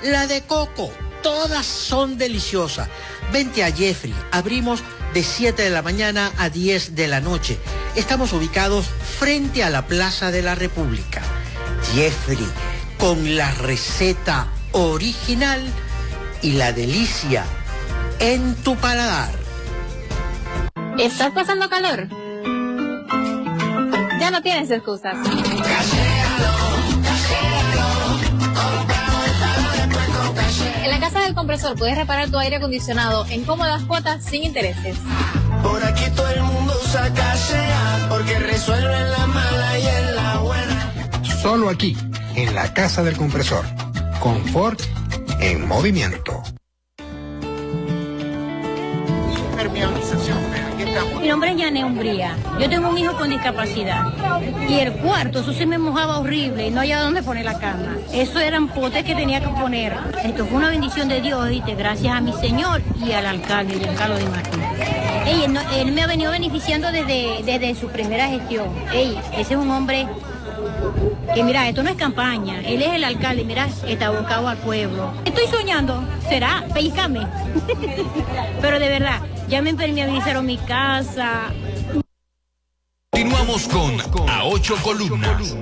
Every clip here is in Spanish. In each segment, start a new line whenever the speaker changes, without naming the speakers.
la de coco. Todas son deliciosas. Vente a Jeffrey, abrimos de 7 de la mañana a 10 de la noche. Estamos ubicados frente a la Plaza de la República. Jeffrey, con la receta original y la delicia en tu paladar.
¿Estás pasando calor? Ya no tienes excusas. En la Casa del Compresor puedes reparar tu aire acondicionado en cómodas cuotas sin intereses.
Por aquí todo el mundo usa Cashea porque resuelven la mala y en la buena.
Solo aquí, en la Casa del Compresor. Confort en movimiento.
Mi nombre es Yané Umbría. Yo tengo un hijo con discapacidad. Y el cuarto, eso se me mojaba horrible y no había dónde poner la cama. Eso eran potes que tenía que poner. Esto fue una bendición de Dios, ¿viste? Gracias a mi señor y al alcalde, Giancarlo Di Martino. Él me ha venido beneficiando desde su primera gestión. Ese es un hombre que, mira, esto no es campaña. Él es el alcalde, mira, está abocado al pueblo. Estoy soñando, será, pellizcame. Pero de verdad, ya me impermeabilizaron mi casa.
Continuamos con A Ocho Columnas.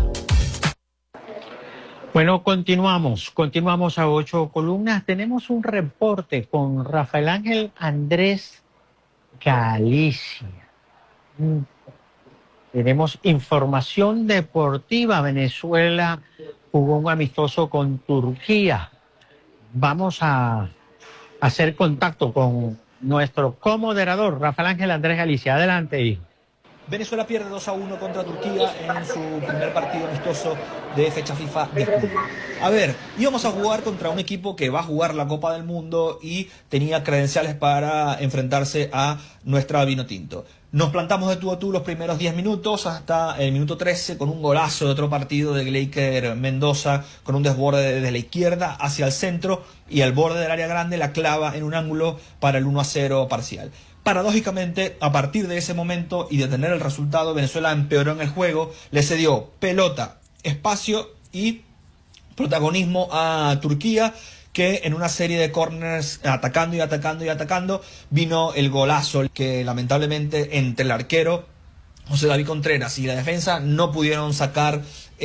Bueno, continuamos a 8 columnas. Tenemos un reporte con Rafael Ángel Andrés Galicia. Tenemos información deportiva. Venezuela jugó un amistoso con Turquía. Vamos a hacer contacto con nuestro comoderador, Rafael Ángel Andrés Galicia. Adelante, hijo.
Venezuela pierde 2-1 contra Turquía en su primer partido amistoso de fecha FIFA de junio. A ver, íbamos a jugar contra un equipo que va a jugar la Copa del Mundo y tenía credenciales para enfrentarse a nuestra Vinotinto. Nos plantamos de tú a tú los primeros 10 minutos hasta el minuto 13 con un golazo de otro partido de Gleiker Mendoza con un desborde desde la izquierda hacia el centro y al borde del área grande la clava en un ángulo para el 1-0 parcial. Paradójicamente, a partir de ese momento y de tener el resultado, Venezuela empeoró en el juego, le cedió pelota, espacio y protagonismo a Turquía, que en una serie de corners, atacando, vino el golazo que lamentablemente entre el arquero José David Contreras y la defensa no pudieron sacar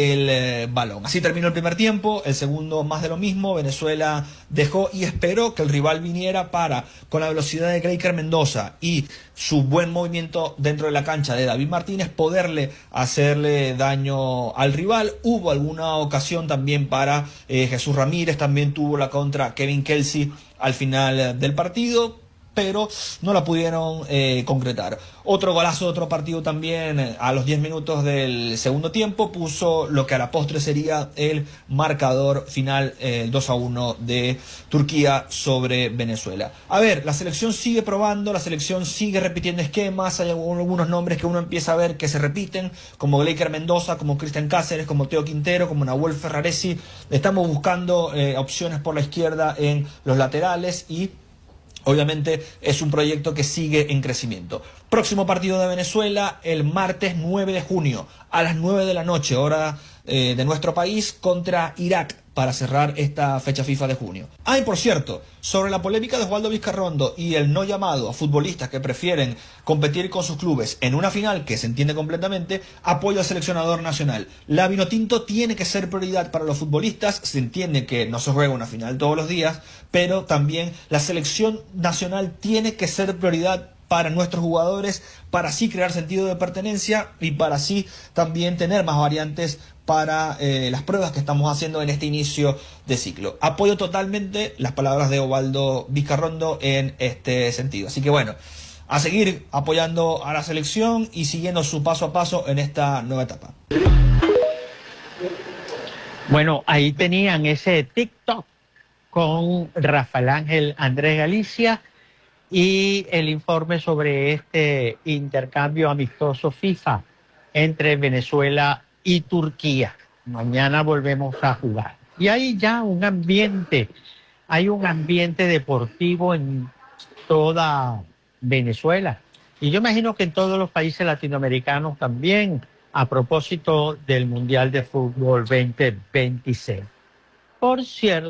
el balón. Así terminó el primer tiempo, el segundo más de lo mismo. Venezuela dejó y esperó que el rival viniera para, con la velocidad de Gleiker Mendoza y su buen movimiento dentro de la cancha de David Martínez, poderle hacerle daño al rival. Hubo alguna ocasión también para Jesús Ramírez, también tuvo la contra Kevin Kelsey al final del partido, pero no la pudieron concretar. Otro golazo de otro partido también a los 10 minutos del segundo tiempo puso lo que a la postre sería el marcador final, 2-1 de Turquía sobre Venezuela. A ver, la selección sigue probando, la selección sigue repitiendo esquemas, hay algunos nombres que uno empieza a ver que se repiten, como Gleiker Mendoza, como Cristian Cáceres, como Teo Quintero, como Nahuel Ferraresi. Estamos buscando opciones por la izquierda en los laterales y obviamente es un proyecto que sigue en crecimiento. Próximo partido de Venezuela el martes 9 de junio a las 9 de la noche, hora de nuestro país, contra Irak para cerrar esta fecha FIFA de junio. Y por cierto, sobre la polémica de Osvaldo Vizcarrondo y el no llamado a futbolistas que prefieren competir con sus clubes en una final que se entiende completamente, apoyo al seleccionador nacional. La Vinotinto tiene que ser prioridad para los futbolistas, se entiende que no se juega una final todos los días, pero también la selección nacional tiene que ser prioridad para nuestros jugadores, para así crear sentido de pertenencia y para así también tener más variantes para las pruebas que estamos haciendo en este inicio de ciclo. Apoyo totalmente las palabras de Osvaldo Vizcarrondo en este sentido. Así que bueno, a seguir apoyando a la selección y siguiendo su paso a paso en esta nueva etapa.
Bueno, ahí tenían ese TikTok con Rafael Ángel Andrés Galicia y el informe sobre este intercambio amistoso FIFA entre Venezuela y Turquía. Mañana volvemos a jugar. Y hay ya un ambiente, hay un ambiente deportivo en toda Venezuela. Y yo imagino que en todos los países latinoamericanos también, a propósito del Mundial de Fútbol 2026. Por cierto,